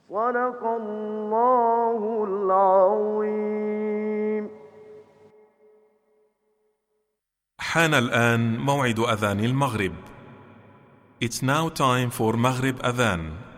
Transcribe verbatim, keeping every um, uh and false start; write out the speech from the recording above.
صدق الله العظيم. حان الآن موعد أذان المغرب. It's now time for Maghrib Adhan